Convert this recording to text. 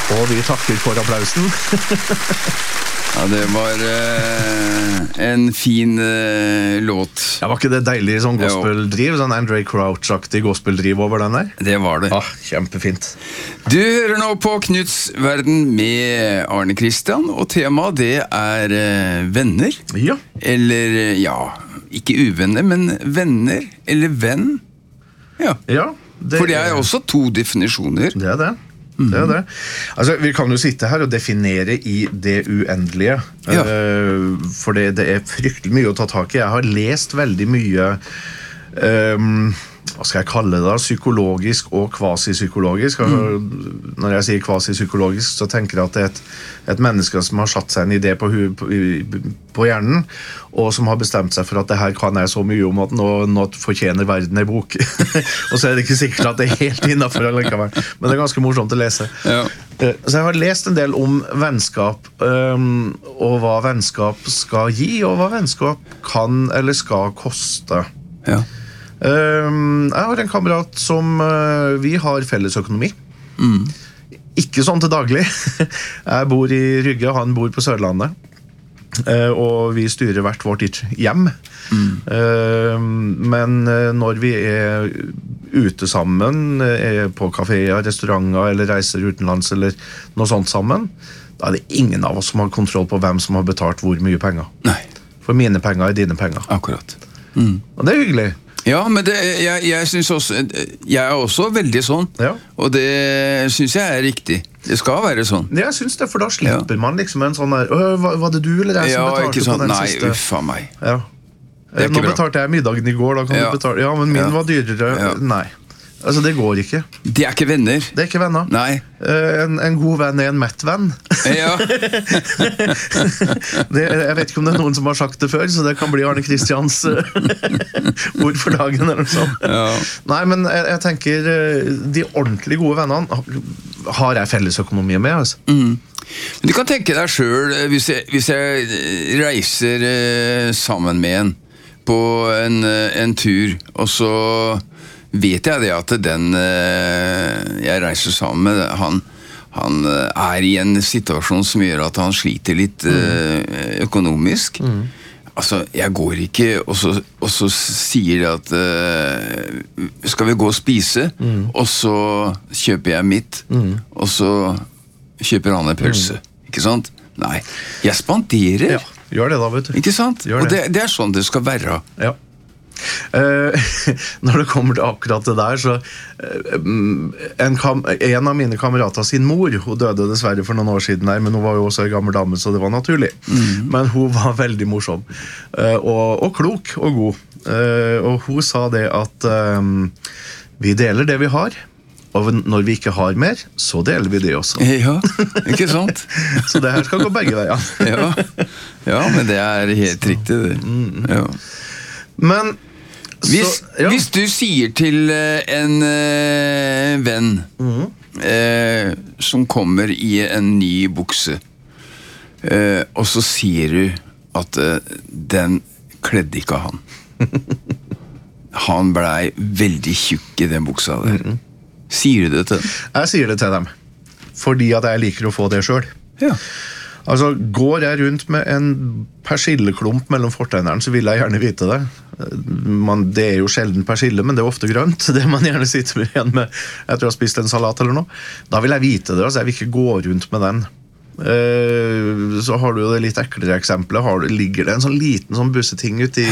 Og vi takker for applausen. Ja, det var en fin låt. Ja, var ikke det deilig sånn gospeldriv? Sånn Andre Crouch-aktig gospeldriv over den der? Det var det. Kjempefint. Du hører nå på Knuts verden med Arne Kristian, og temaet det er venner. Ja. Eller, ja, ikke uvenner, men venner, eller venn. Ja, for det er også to definisjoner. Det er det. Det er det. Altså, vi kan jo sitte her og definere i det uendelige, for det er fryktelig mye å ta tak i. Jeg har lest veldig mye, hva skal jeg kalle det da, psykologisk og kvasipsykologisk. Når jeg sier kvasipsykologisk, så tenker jeg at det er et menneske som har satt seg en idé på hjernen, og som har bestemt seg for at det her kan jeg så mye om at nå fortjener verden en bok. Og så er det ikke sikkert at det er helt innenfor allikevel, men det er ganske morsomt å lese. Så jeg har lest en del om vennskap, og hva vennskap skal gi, og hva vennskap kan eller skal koste. Jeg har en kamerat som vi har felles økonomi. Ikke sånn til daglig. Jeg bor i Rygge, han bor på Sørlandet, og vi styrer hvert vårt hjem. Men når vi er ute sammen, er på kaféer, restauranter eller reiser utenlands eller noe sånt sammen, da er det ingen av oss som har kontroll på hvem som har betalt hvor mye penger. Nei. For mine penger er dine penger. Akkurat. Og det er hyggelig. Ja, men jeg synes også, jeg er også veldig sånn, og det synes jeg er riktig. Det skal være sånn. Jeg synes det, for da slipper man liksom en sånn der, var det du eller jeg som betalte sånn, på den nei, siste? Nei, uffa meg. Nå betalte jeg middagen i går, da kan du betale. Ja, men min var dyrere. Nei. Altså, det går ikke. De er ikke venner. Det er ikke venner. Nei. En god venn er en mett venn. Ja. Jeg vet ikke om det er noen som har sagt det før, så det kan bli Arne Kristians ord for dagen eller noe sånt. Nei, men jeg tenker de ordentlig gode vennene har jeg felles økonomi med, altså. Men du kan tenke deg selv, hvis jeg reiser sammen med en på en tur, og så vet jeg det at den jeg reiser sammen med, han er i en situasjon som gjør at han sliter litt økonomisk. Altså, jeg går ikke, og så sier de at skal vi gå og spise, og så kjøper jeg mitt, og så kjøper han en pølse. Ikke sant? Nei, jeg spanderer. Ja, gjør det da, vet du. Ikke sant? Og det er sånn det skal være. Ja. Når det kommer til akkurat det der, så en av mine kamerater sin mor, hun døde dessverre for noen år siden her, men hun var jo også en gammel dame, så det var naturlig. Men hun var veldig morsom og klok og god, og hun sa det at vi deler det vi har, og når vi ikke har mer, så deler vi det også. Ja, ikke sant? Så det her skal gå begge veier. Ja, men det er helt riktig det. Ja. Men hvis du sier til en venn som kommer i en ny bukse, og så sier du at den kledde ikke han. Han ble veldig tjukk i den buksa der. Sier du det til dem? Jeg sier det til dem, fordi at jeg liker å få det selv. Ja. Altså, går jeg rundt med en persilleklump mellom fortenneren, så vil jeg gjerne vite det. Det er jo sjelden persille, men det er ofte grønt. Det man gjerne sitter igjen med etter å ha spist en salat eller noe. Da vil jeg vite det, altså jeg vil ikke gå rundt med den. Så har du jo det litt eklere eksempelet. Ligger det en sånn liten sånn busseting ute i